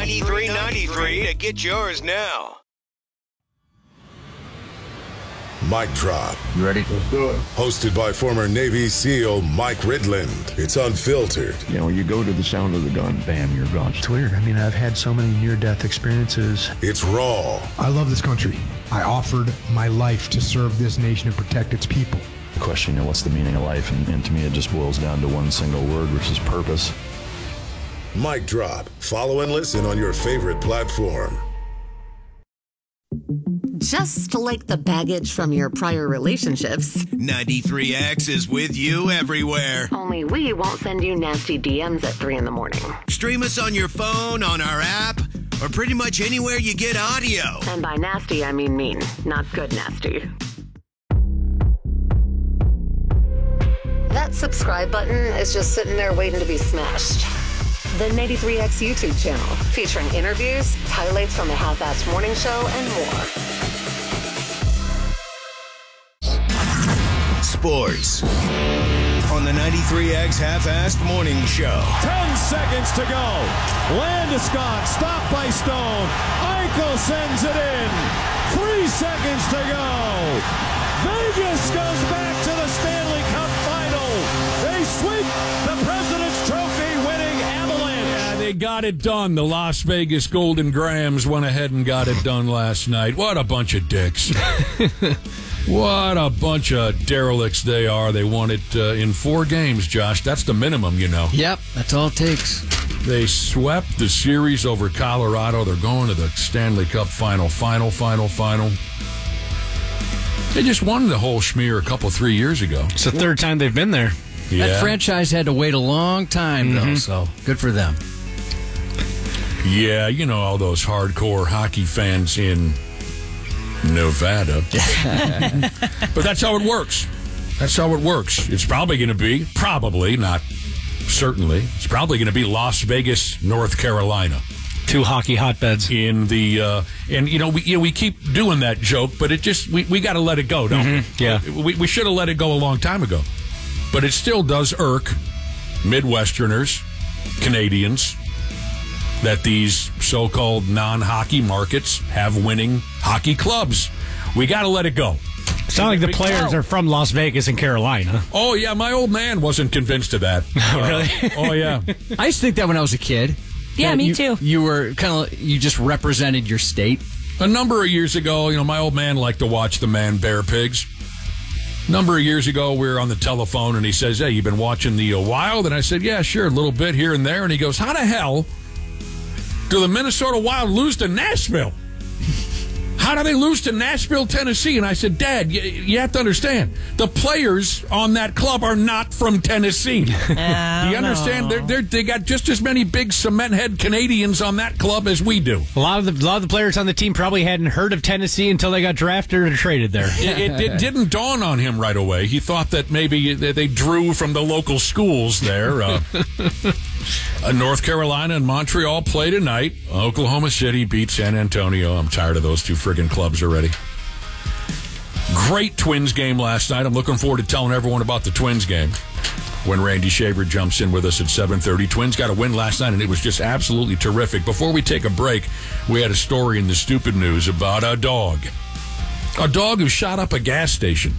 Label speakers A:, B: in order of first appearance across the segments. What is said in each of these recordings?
A: $93.93 to get yours now.
B: Mic Drop.
C: You ready?
D: Let's do it.
B: Hosted by former Navy SEAL Mike Ridland. It's unfiltered.
C: You know, you go to the sound of the gun, bam, you're gone.
E: It's weird. I mean, I've had so many near-death experiences.
B: It's raw.
F: I love this country. I offered my life to serve this nation and protect its people.
C: The question, you know, what's the meaning of life? And to me, it just boils down to one single word, which is purpose.
B: Mic Drop. Follow and listen on your favorite platform.
G: Just like the baggage from your prior relationships,
A: 93X is with you everywhere.
G: only we won't send you nasty DMs at 3 in the morning.
A: Stream us on your phone, on our app, or pretty much anywhere you get audio.
G: And by nasty, I mean mean, not good nasty. That subscribe button is just sitting there waiting to be smashed. The 93X YouTube channel, featuring interviews, highlights from the Half-Assed Morning Show, and more.
A: Sports on the 93X Half-Assed Morning Show.
H: 10 seconds to go. Landeskog stopped by Stone. Eichel sends it in. 3 seconds to go. Vegas goes back to the Stanley Cup final. They sweep the President's Trophy winning Avalanche.
I: Yeah, they got it done. The Las Vegas Golden Grams went ahead and got it done last night. What a bunch of dicks. What a bunch of derelicts they are. They won it in 4 games, Josh. That's the minimum, you know.
J: Yep, that's all it takes.
I: They swept the series over Colorado. They're going to the Stanley Cup final. They just won the whole schmear a 3 years ago.
K: It's the third time they've been there.
I: Yeah.
J: That franchise had to wait a long time, though, so good for them.
I: Yeah, you know, all those hardcore hockey fans in Nevada. But that's how it works. That's how it works. It's probably going to be, not certainly, it's probably going to be Las Vegas, North Carolina.
K: 2 hockey hotbeds.
I: In the, and you know, we keep doing that joke, but it just, we got to let it go, don't we?
K: Yeah.
I: We should have let it go a long time ago. But it still does irk Midwesterners, Canadians, that these so-called non-hockey markets have winning hockey clubs. We got to let it go.
K: It's not like the players are from Las Vegas and Carolina.
I: Oh, yeah, my old man wasn't convinced of that.
K: Really?
I: Oh, yeah.
J: I used to think that when I was a kid.
L: Yeah, me too.
J: You were you just represented your state.
I: A number of years ago, you know, my old man liked to watch the Man-Bear Pigs. A number of years ago, we were on the telephone, and he says, hey, you been watching the Wild? And I said, yeah, sure, a little bit here and there. And he goes, how the hell do the Minnesota Wild lose to Nashville? How do they lose to Nashville, Tennessee? And I said, Dad, you have to understand, the players on that club are not from Tennessee. Do you understand? They got just as many big cement head Canadians on that club as we do.
K: A lot of the players on the team probably hadn't heard of Tennessee until they got drafted or traded there.
I: It didn't dawn on him right away. He thought that maybe they drew from the local schools there. North Carolina and Montreal play tonight. Oklahoma City beat San Antonio. I'm tired of those 2 friggin' clubs already. Great Twins game last night. I'm looking forward to telling everyone about the Twins game when Randy Shaver jumps in with us at 7:30. Twins got a win last night, and it was just absolutely terrific. Before we take a break, we had a story in the stupid news about a dog. A dog who shot up a gas station.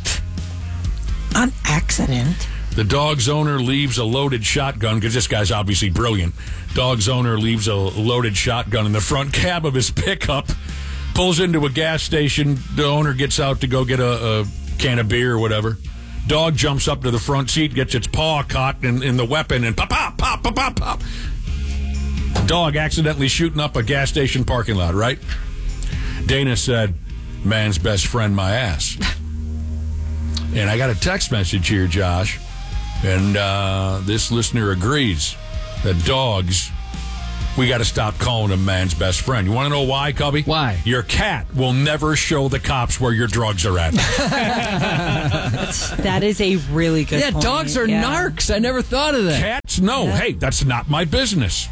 L: On accident.
I: The dog's owner leaves a loaded shotgun, because this guy's obviously brilliant. Dog's owner leaves a loaded shotgun in the front cab of his pickup, pulls into a gas station. The owner gets out to go get a can of beer or whatever. Dog jumps up to the front seat, gets its paw caught in the weapon, and pop, pop, pop, pop, pop, pop. Dog accidentally shooting up a gas station parking lot, right? Dana said, man's best friend, my ass. And I got a text message here, Josh. And this listener agrees that dogs, we got to stop calling them man's best friend. You want to know why, Cubby?
J: Why?
I: Your cat will never show the cops where your drugs are at.
L: That is a really good point.
J: Dogs are narcs. I never thought of that.
I: Cats, no. Yeah. Hey, that's not my business.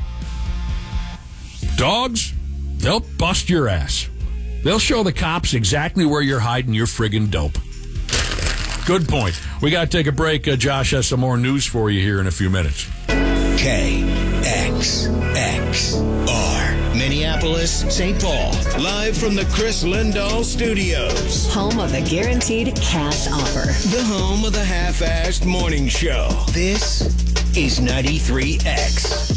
I: Dogs, they'll bust your ass. They'll show the cops exactly where you're hiding your friggin' dope. Good point. We got to take a break. Josh has some more news for you here in a few minutes.
A: KXXR. Minneapolis, St. Paul. Live from the Chris Lindahl Studios.
G: Home of the guaranteed cash offer.
A: The home of the half-assed morning show. This is 93X.